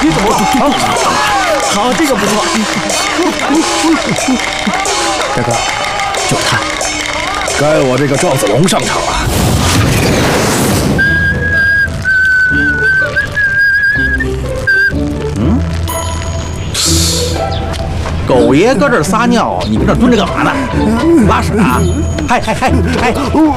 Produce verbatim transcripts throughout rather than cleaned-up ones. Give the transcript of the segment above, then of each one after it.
你怎么了？啊，好，这个不错。大哥，就是他， 该我这个赵子龙上场了。 嗯，狗爷搁这儿撒尿，你跟这蹲着干嘛呢？拉屎啊？嗨嗨嗨嗨！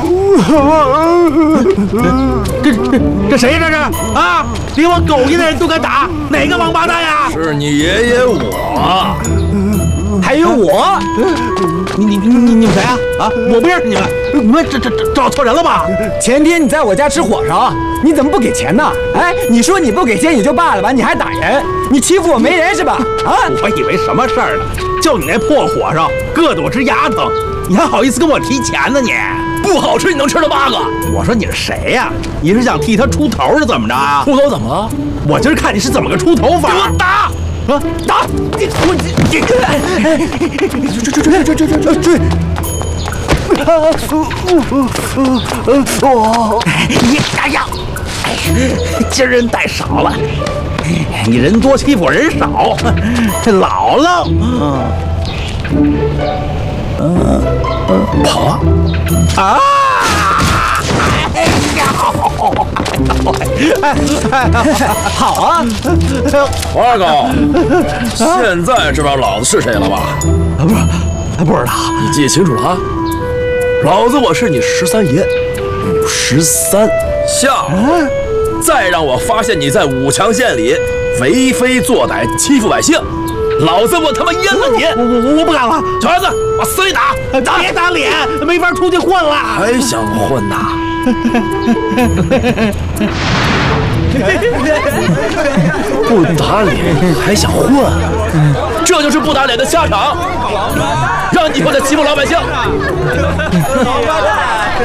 这这这谁这是啊？连我狗爷的人都敢打，哪个王八蛋呀？ 是你爷爷我， 还有我。 你你你你你们谁啊？啊，我不认识你们，你们这这这找错人了吧？ 前天你在我家吃火烧，你怎么不给钱呢？哎，你说你不给钱也就罢了吧，你还打人，你欺负我没人是吧？啊！ 我以为什么事儿呢？就你那破火烧，硌得我直牙疼，你还好意思跟我提钱呢你？ 不好吃你能吃了八个。 我说你是谁呀？你是想替他出头是怎么着啊？ 秃头怎么了？ 我今儿看你是怎么个出头法？ 给我打！ 啊！打！你我你你追追追追追追追追！我你哎呀！今儿人太少了，你人多欺负人少，姥姥，嗯嗯，跑啊！哎呀！ 好啊！ 花高，现在知道老子是谁了吧？ 啊，不是，不知道。 你记清楚了啊！老子我是你十三爷，五十三。下回再让我发现你在五强县里为非作歹、欺负百姓，老子我他妈阉了你！ 我我我不敢了， 小孩子，往死里打！ 打别打脸，没法出去混了。 还想混呐？不打脸还想混？这就是不打脸的下场！让你以后再欺负老百姓！